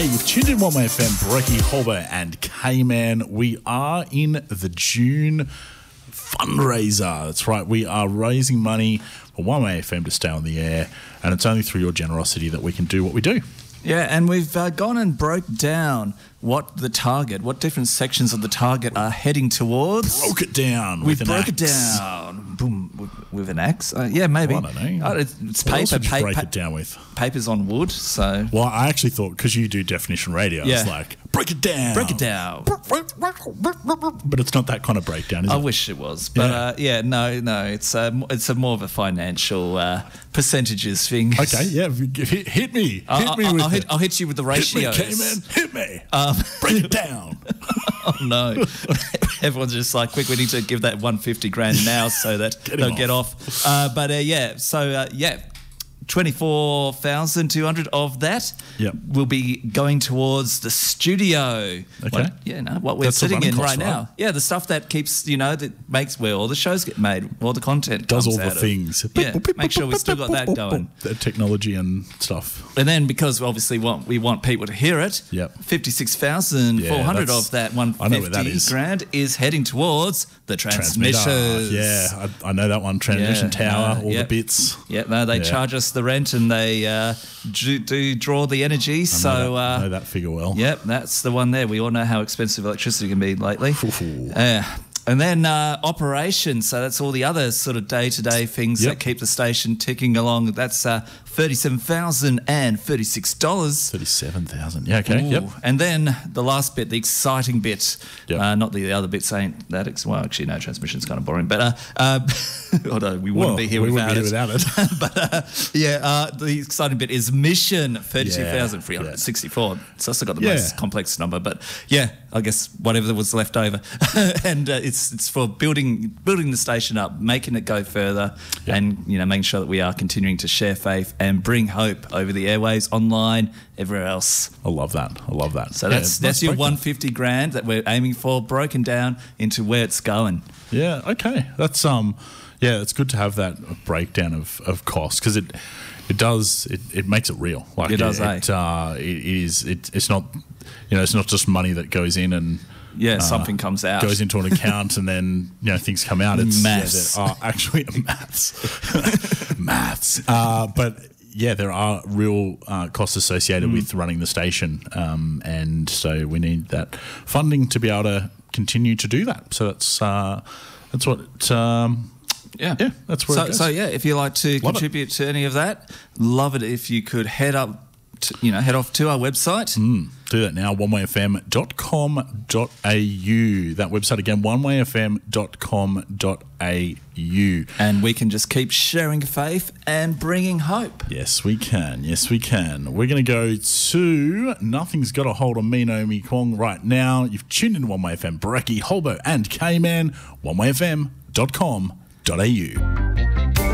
You've tuned in One Way FM, Brecky, Holbo and K-Man. We are in the June fundraiser. That's right, we are raising money for One Way FM to stay on the air, and it's only through your generosity that we can do what we do. Yeah, and we've gone and broke down what different sections of the target are heading towards. Broke it down We with an broke axe. it down. Boom, with an axe. Yeah, maybe. Well, I don't know. It's What else paper. would you break it down with? Paper's on wood, so... Well, I actually thought, because you do definition radio, I was like, break it down. Break it down. But it's not that kind of breakdown, is I it? wish it was, but no. It's a more of a financial percentages thing. Okay, yeah, hit me. I'll hit you with the ratios. Hit me, K-Man. Hit me. Break it down. Oh no! Everyone's just like, quick, we need to give that 150 grand now so that they'll get off. 24,200 of that will be going towards the studio. Okay. What we're sitting in right now. Yeah, the stuff that keeps, that makes where all the shows get made, all the content does comes all the out things. Yeah, make sure we still got that going. The technology and stuff. And then because obviously we want people to hear it, 56,400 of that 150 grand is heading towards the transmitters. Yeah, I know that one. Transmission tower, all the bits. Yeah, no, they charge us the rent and they do draw the energy. I know that figure well. Yep, that's the one there. We all know how expensive electricity can be lately. And then operations, so that's all the other sort of day-to-day things that keep the station ticking along. That's $37,036. $37,000, yeah, okay. Ooh. Yep. And then the last bit, the exciting bit, not the other bits ain't that well, actually, no, transmission's kind of boring, but although we wouldn't be here without it. But the exciting bit is mission 32,364. So that's got the most complex number, but I guess whatever was left over. And it's for building the station up, making it go further, and making sure that we are continuing to share faith and bring hope over the airways, online, everywhere else. I love that. So that's your 150 grand that we're aiming for, broken down into where it's going. Yeah, okay. That's it's good to have that breakdown of cost, because it makes it real. Like it does. It's not it's not just money that goes in and something comes out, goes into an account, and then things come out. It's maths. Actually maths. But there are real costs associated with running the station, and so we need that funding to be able to continue to do that. So that's what. That's where it goes. So if you like to contribute to any of that, love it if you could head off to our website. Do that now, onewayfm.com.au. That website again, onewayfm.com.au. And we can just keep sharing faith and bringing hope. Yes, we can. We're going to go to Nothing's Got a Hold on Me, Naomi Kwong right now. You've tuned in to One Way FM, Brecky, Holbo and K-Man, onewayfm.com.au.